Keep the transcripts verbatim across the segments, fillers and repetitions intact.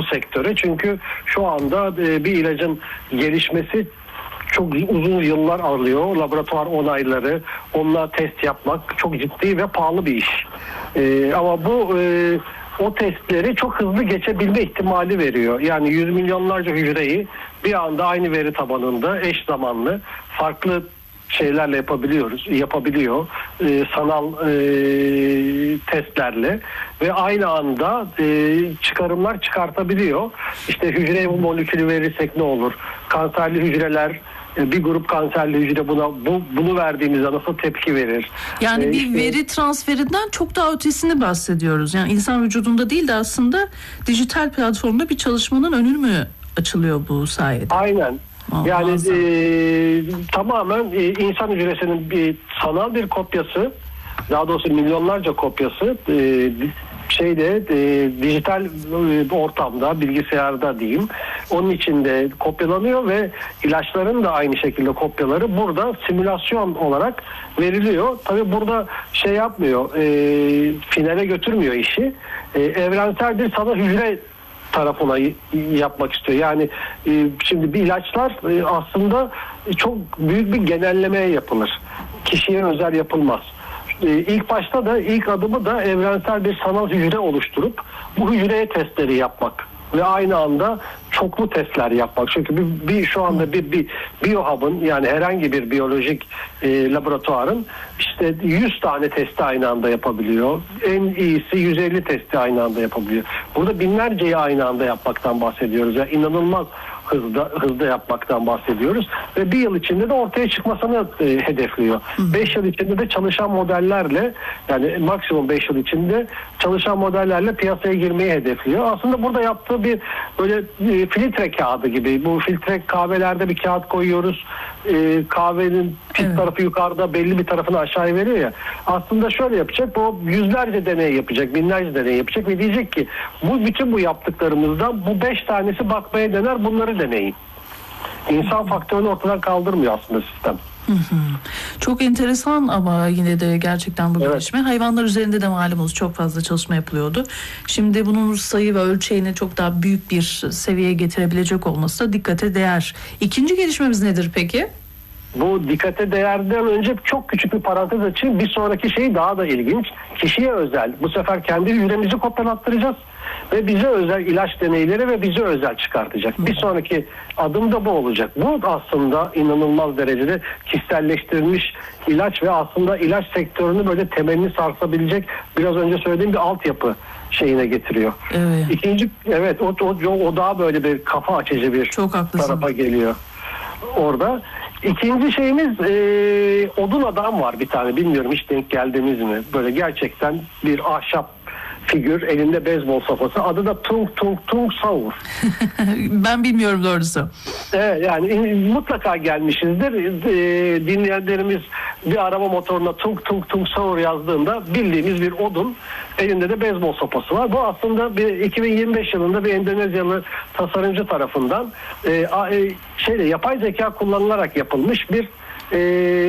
sektöre. Çünkü şu anda e, bir ilacın gelişmesi çok uzun yıllar alıyor. Laboratuvar onayları, onunla test yapmak çok ciddi ve pahalı bir iş. E, ama bu e, o testleri çok hızlı geçebilme ihtimali veriyor. Yani yüz milyonlarca hücreyi bir anda aynı veri tabanında eş zamanlı farklı şeylerle yapabiliyoruz, yapabiliyor e, sanal e, testlerle ve aynı anda e, çıkarımlar çıkartabiliyor. İşte hücreye bu molekülü verirsek ne olur? Kanserli hücreler, e, bir grup kanserli hücre buna bu bunu verdiğimizde nasıl tepki verir? Yani e, bir işte, veri transferinden çok daha ötesini bahsediyoruz. Yani insan vücudunda değil de aslında dijital platformda bir çalışmanın önü mü açılıyor bu sayede? Aynen. Yani e, tamamen e, insan hücresinin bir sanal bir kopyası, daha doğrusu milyonlarca kopyası e, şeyde e, dijital e, ortamda, bilgisayarda diyeyim, onun içinde kopyalanıyor ve ilaçların da aynı şekilde kopyaları burada simülasyon olarak veriliyor. Tabii burada şey yapmıyor, e, finale götürmüyor işi. E, evrensel bir sanal hücre tarafına yapmak istiyor. Yani e, şimdi bir ilaçlar e, aslında çok büyük bir genellemeye yapılır. Kişiye özel yapılmaz. E, ilk başta da ilk adımı da evrensel bir sanal hücre oluşturup bu hücreye testleri yapmak ve aynı anda çoklu testler yapmak. Çünkü bir, bir şu anda bir, bir biohub'ın, yani herhangi bir biyolojik e, laboratuvarın işte yüz tane testi aynı anda yapabiliyor. En iyisi yüz elli testi aynı anda yapabiliyor. Burada binlerceyi aynı anda yapmaktan bahsediyoruz. Yani inanılmaz hızda hızda yapmaktan bahsediyoruz ve bir yıl içinde de ortaya çıkmasını e, hedefliyor. Beş yıl içinde de çalışan modellerle, yani maksimum beş yıl içinde çalışan modellerle piyasaya girmeyi hedefliyor. Aslında burada yaptığı bir böyle e, filtre kağıdı gibi. Bu filtre kahvelerde bir kağıt koyuyoruz. E, kahvenin pis evet. tarafı yukarıda, belli bir tarafını aşağıya veriyor ya. Aslında şöyle yapacak. Bu yüzlerce deney yapacak, binlerce deney yapacak ve diyecek ki bu bütün bu yaptıklarımızdan bu beş tanesi bakmaya dener, bunları deneyin. İnsan faktörünü ortadan kaldırmıyor aslında sistem. Hı hı. Çok enteresan ama yine de gerçekten bu gelişme. Evet. Hayvanlar üzerinde de malumunuz çok fazla çalışma yapılıyordu. Şimdi bunun sayı ve ölçeğini çok daha büyük bir seviyeye getirebilecek olması da dikkate değer. İkinci gelişmemiz nedir peki? Bu dikkate değerden önce çok küçük bir parantez açayım. Bir sonraki şey daha da ilginç. Kişiye özel. Bu sefer kendi hücremizi kopyalattıracağız ve bize özel ilaç deneyleri ve bize özel çıkartacak. Bir sonraki adım da bu olacak. Bu aslında inanılmaz derecede kişiselleştirilmiş ilaç ve aslında ilaç sektörünü böyle temelini sarsabilecek, biraz önce söylediğim bir altyapı şeyine getiriyor. Evet. İkinci, evet o, o, o daha böyle bir kafa açıcı bir çok tarafa geliyor orada. İkinci şeyimiz e, odun adam var bir tane, bilmiyorum hiç denk geldiniz mi? Böyle gerçekten bir ahşap figür, elinde beyzbol sopası, adı da Tung Tung Tung Sahur. Ben bilmiyorum doğrusu. Evet, yani mutlaka gelmişizdir. E, dinleyenlerimiz bir araba motoruna Tung Tung Tung Sahur yazdığında bildiğimiz bir odun, elinde de beyzbol sopası var. Bu aslında bir iki bin yirmi beş yılında bir Endonezyalı tasarımcı tarafından e, e, şeyle yapay zeka kullanılarak yapılmış bir e,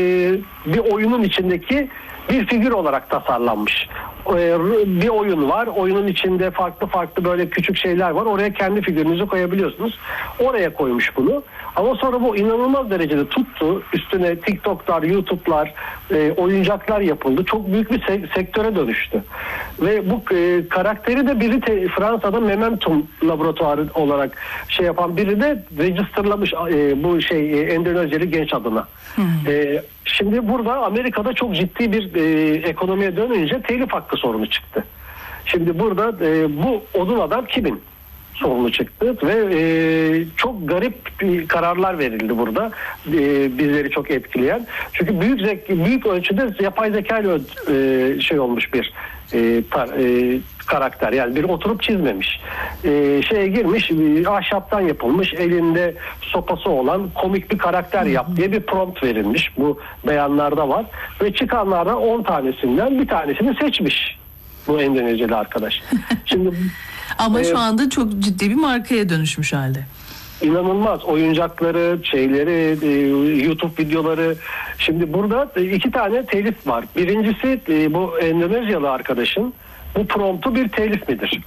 bir oyunun içindeki bir figür olarak tasarlanmış. Bir oyun var. Oyunun içinde farklı farklı böyle küçük şeyler var. Oraya kendi figürünüzü koyabiliyorsunuz. Oraya koymuş bunu. Ama sonra bu inanılmaz derecede tuttu. Üstüne TikTok'lar, YouTube'lar, e, oyuncaklar yapıldı. Çok büyük bir se- sektöre dönüştü. Ve bu e, karakteri de biri te- Fransa'da Momentum laboratuvarı olarak şey yapan biri de registerlamış e, bu şey e, Endonezyalı genç adına. E, şimdi burada Amerika'da çok ciddi bir e, ekonomiye dönünce telif hakkı sorunu çıktı. Şimdi burada e, bu odun adam kimin sorunu çıktı ve e, çok garip kararlar verildi burada, e, bizleri çok etkileyen. Çünkü büyük zek- büyük ölçüde yapay zeka ile e, şey olmuş bir e, tar- e, karakter, yani bir oturup çizmemiş. E, şeye girmiş, e, ahşaptan yapılmış, elinde sopası olan komik bir karakter yap diye bir prompt verilmiş. Bu beyanlarda var ve çıkanlardan on tanesinden bir tanesini seçmiş bu Endonezyalı arkadaş. Şimdi ama e, şu anda çok ciddi bir markaya dönüşmüş halde. İnanılmaz oyuncakları, şeyleri, e, YouTube videoları. Şimdi burada e, iki tane telif var. Birincisi e, bu Endonezyalı arkadaşın bu promptu bir telif midir?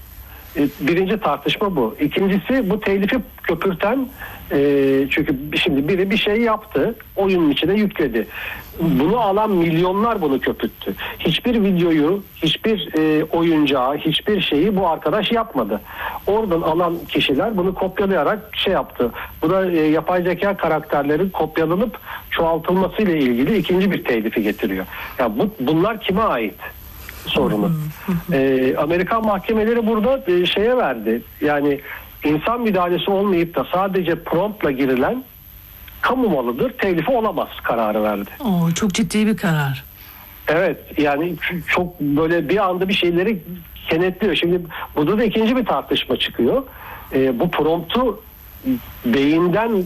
E, birinci tartışma bu. İkincisi, bu telifi köpürten, e, çünkü şimdi biri bir şey yaptı, oyunun içine yükledi. Bunu alan milyonlar bunu köpürttü. Hiçbir videoyu, hiçbir e, oyuncağı, hiçbir şeyi bu arkadaş yapmadı. Oradan alan kişiler bunu kopyalayarak şey yaptı. Bu da e, yapay zeka karakterlerin kopyalanıp çoğaltılmasıyla ilgili ikinci bir telifi getiriyor. Ya bu, bunlar kime ait sorunu? e, Amerikan mahkemeleri burada e, şeye verdi. Yani insan müdahalesi olmayıp da sadece promptla girilen kamu malıdır, telifi olamaz kararı verdi. Oo, çok ciddi bir karar. Evet, yani çok böyle bir anda bir şeyleri kenetliyor. Şimdi burada da ikinci bir tartışma çıkıyor. Ee, bu promptu beyinden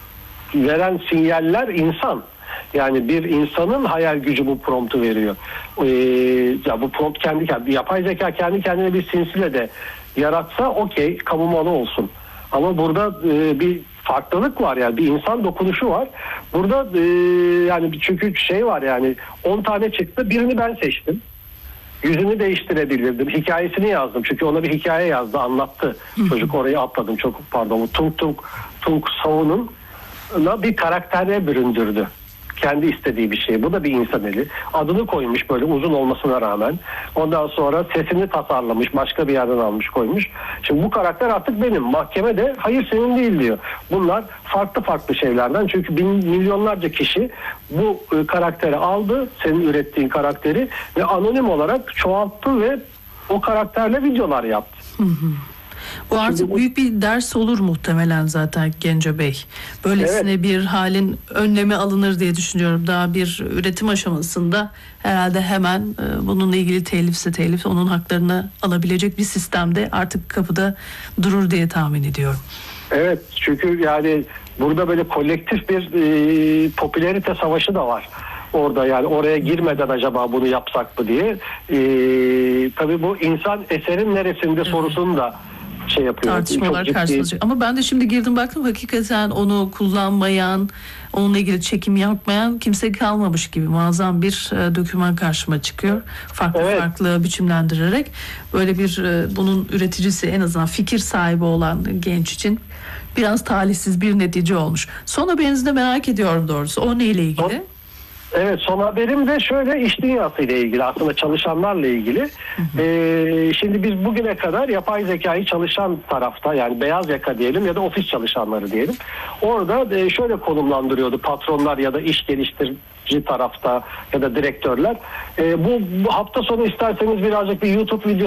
veren sinyaller insan. Yani bir insanın hayal gücü bu promptu veriyor. Ee, ya bu prompt kendi kendine, yapay zeka kendi kendine bir sinsile de yaratsa okey, kamu malı olsun. Ama burada e, bir farklılık var, yani bir insan dokunuşu var. Burada e, yani çünkü şey var, yani on tane çıktı, birini ben seçtim. Yüzünü değiştirebilirdim. Hikayesini yazdım. Çünkü ona bir hikaye yazdı, anlattı. Çocuk, orayı atladım, çok pardon. Tung Tung Tung Savun'un bir karakterine büründürdü. Kendi istediği bir şey. Bu da bir insan eli. Adını koymuş böyle uzun olmasına rağmen. Ondan sonra sesini tasarlamış. Başka bir yerden almış koymuş. Şimdi bu karakter artık benim. Mahkeme de hayır senin değil diyor. Bunlar farklı farklı şeylerden. Çünkü bin, milyonlarca kişi bu e, karakteri aldı. Senin ürettiğin karakteri ve anonim olarak çoğalttı ve o karakterle videolar yaptı. Hı hı. Bu artık büyük bir ders olur muhtemelen zaten Genco Bey. Böylesine evet. bir halin önlemi alınır diye düşünüyorum. Daha bir üretim aşamasında herhalde hemen bununla ilgili telifse telif, onun haklarını alabilecek bir sistemde artık kapıda durur diye tahmin ediyorum. Evet, çünkü yani burada böyle kolektif bir e, popülerite savaşı da var. Orada yani oraya girmeden acaba bunu yapsak mı diye. E, tabii bu insan eserin neresinde evet. sorusunu da şey yapıyor. Tartışmalar karşılaşacak. Ama ben de şimdi girdim baktım, hakikaten onu kullanmayan, onunla ilgili çekim yapmayan kimse kalmamış gibi muazzam bir e, doküman karşıma çıkıyor. Farklı evet. farklı biçimlendirerek böyle bir e, bunun üreticisi, en azından fikir sahibi olan genç için biraz talihsiz bir netice olmuş. Son haberinizi de merak ediyorum doğrusu. O neyle ilgili? Son... Evet, son haberim de şöyle, iş dünyası ile ilgili, aslında çalışanlarla ilgili. Hı hı. Ee, şimdi biz bugüne kadar yapay zekayı çalışan tarafta, yani beyaz yaka diyelim ya da ofis çalışanları diyelim. Orada e, şöyle konumlandırıyordu patronlar ya da iş geliştirici tarafta ya da direktörler. E, bu, bu hafta sonu isterseniz birazcık bir YouTube videosu